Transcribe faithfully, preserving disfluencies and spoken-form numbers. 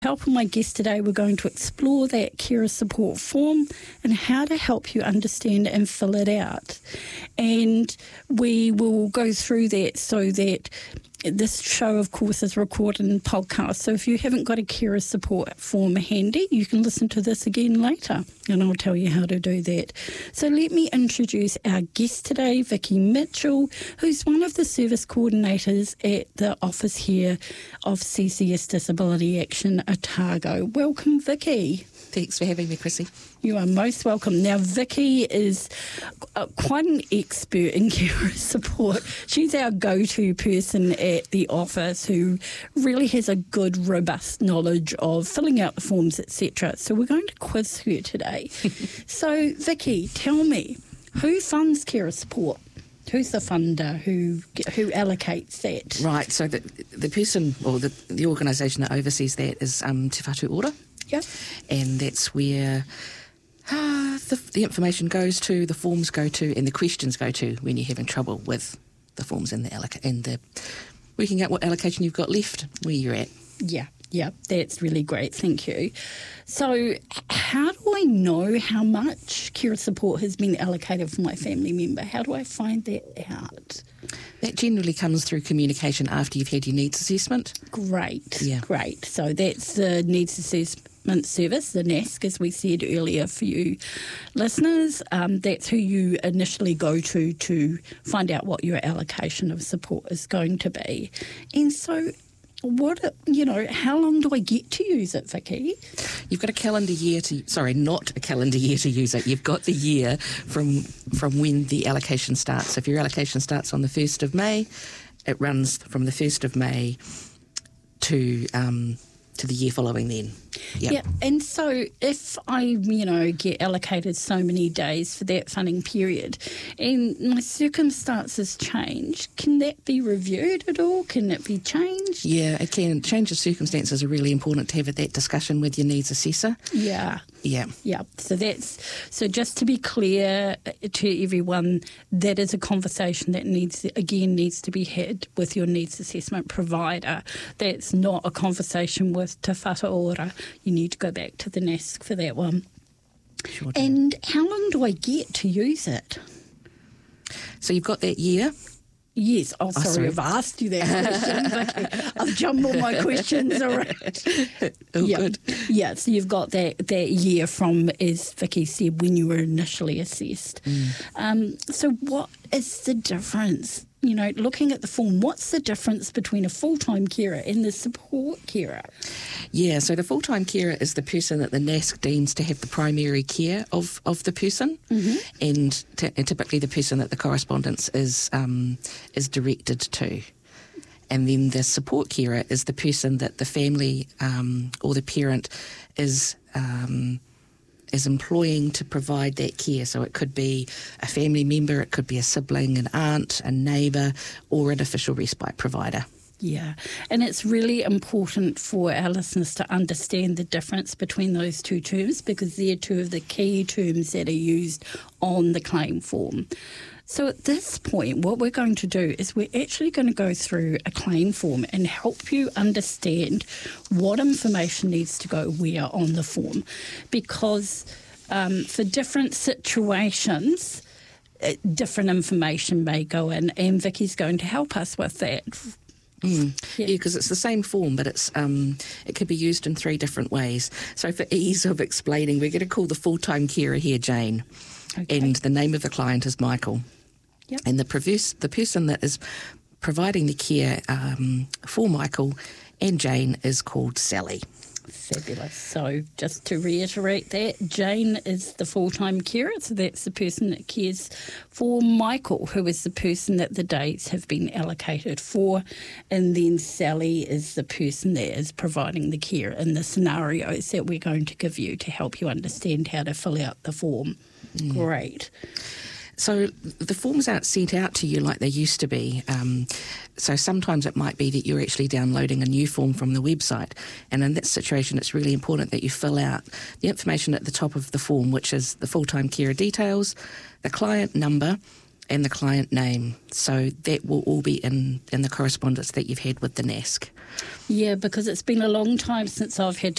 Helping my guest today, we're going to explore that carer support form and how to help you understand and fill it out. And we will go through that so that this show, of course, is recorded and podcast. So if you haven't got a carer support form handy, you can listen to this again later, and I'll tell you how to do that. So let me introduce our guest today, Vicky Mitchell, who's one of the service coordinators at the office here of C C S Disability Action Otago. Welcome, Vicky. Thanks for having me, Chrissy. You are most welcome. Now, Vicky is uh, quite an expert in carer support. She's our go-to person at the office who really has a good, robust knowledge of filling out the forms, et cetera. So we're going to quiz her today. So, Vicky, tell me, who funds carer support? Who's the funder? Who who allocates that? Right, so the the person or the, the organisation that oversees that is um, Te Whatu Ora. Yeah. And that's where uh, the, the information goes to, the forms go to, and the questions go to when you're having trouble with the forms and the alloc- and the working out what allocation you've got left, where you're at. Yeah, yeah, that's really great. Thank you. So, how do I know how much carer support has been allocated for my family member? How do I find that out? That generally comes through communication after you've had your needs assessment. Great, yeah. great. So that's the needs assessment service, the N A S C, as we said earlier for you listeners. Um, that's who you initially go to to find out what your allocation of support is going to be. And so, what, you know, how long do I get to use it, Vicky? You've got a calendar year to, sorry, not a calendar year to use it. You've got the year from from when the allocation starts. So if your allocation starts on the first of May, it runs from the first of May to um, to the year following then. Yep. Yeah, and so if I, you know, get allocated so many days for that funding period and my circumstances change, can that be reviewed at all? Can it be changed? Yeah, it can. Change of circumstances are really important to have that discussion with your needs assessor. Yeah. Yeah. Yeah. So that's, so just to be clear to everyone, that is a conversation that needs, again, needs to be had with your needs assessment provider. That's not a conversation with Te Whatu Ora. You need to go back to the N A S C for that one. Sure do. And how long do I get to use it? So you've got that year. Yes. Oh, sorry, oh, sorry. I've asked you that question. I've jumbled my questions around. Oh, yeah. good. Yeah, so you've got that, that year from, as Vicky said, when you were initially assessed. Mm. Um, so what is the difference? You know, looking at the form, what's the difference between a full-time carer and the support carer? Yeah, so the full-time carer is the person that the N A S C deems to have the primary care of, of the person, mm-hmm. and, t- and typically the person that the correspondence is um, is directed to. And then the support carer is the person that the family um, or the parent is um, is employing to provide that care. So it could be a family member, it could be a sibling, an aunt, a neighbour, or an official respite provider. Yeah, and it's really important for our listeners to understand the difference between those two terms because they're two of the key terms that are used on the claim form. So at this point, what we're going to do is we're actually going to go through a claim form and help you understand what information needs to go where on the form. Because um, for different situations, uh, different information may go in, and Vicky's going to help us with that. Mm. Yeah, because yeah, it's the same form, but it's um, it could be used in three different ways. So for ease of explaining, we're going to call the full-time carer here Jane, okay. And the name of the client is Michael. Yep. And the, perverse, the person that is providing the care um, for Michael and Jane is called Sally. Fabulous. So just to reiterate that, Jane is the full-time carer, so that's the person that cares for Michael, who is the person that the days have been allocated for, and then Sally is the person that is providing the care in the scenarios that we're going to give you to help you understand how to fill out the form. Mm. Great. So the forms aren't sent out to you like they used to be. Um, so sometimes it might be that you're actually downloading a new form from the website. And in that situation, it's really important that you fill out the information at the top of the form, which is the full-time carer details, the client number, and the client name. So that will all be in, in the correspondence that you've had with the N A S C. Yeah, because it's been a long time since I've had